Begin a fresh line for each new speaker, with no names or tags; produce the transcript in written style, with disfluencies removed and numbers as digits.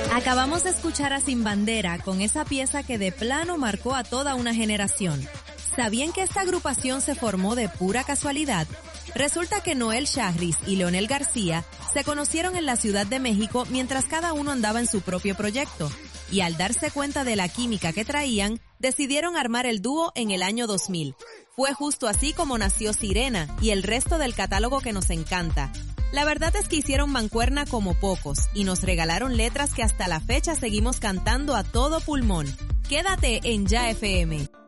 Acabamos de escuchar a Sin Bandera con esa pieza que de plano marcó a toda una generación. ¿Sabían que esta agrupación se formó de pura casualidad? Resulta que Noel Chagris y Leonel García se conocieron en la Ciudad de México mientras cada uno andaba en su propio proyecto. Y al darse cuenta de la química que traían, decidieron armar el dúo en el año 2000. Fue justo así como nació Sirena y el resto del catálogo que nos encanta. La verdad es que hicieron mancuerna como pocos y nos regalaron letras que hasta la fecha seguimos cantando a todo pulmón. Quédate en Ya FM.